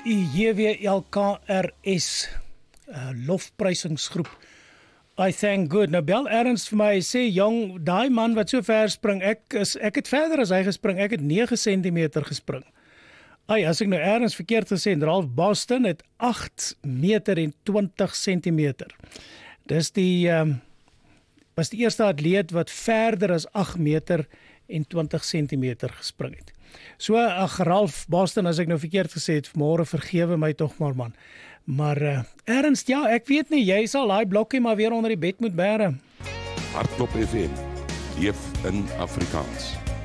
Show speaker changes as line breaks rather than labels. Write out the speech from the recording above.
JWLKRS lofprysingsgroep. I thank good. Nou bel Ernst vir my, sê jong, daai man wat so ver spring, ek het verder as hy gespring, ek het 9 cm gespring. As ek nou Ernst verkeerd gesê het, Ralph Boston het 8 meter en 20 centimeter. Dis was die eerste atleet wat verder as 8 meter en 20 centimeter gespring het. So, Ralph Boston, as ek nou verkeerd gesê het, vanmôre vergewe my tog maar man. Maar Ernst, ja, ek weet nie, jy sal daai blokkie maar weer onder die bed moet bære.
Hardloop FM, leef in Afrikaans.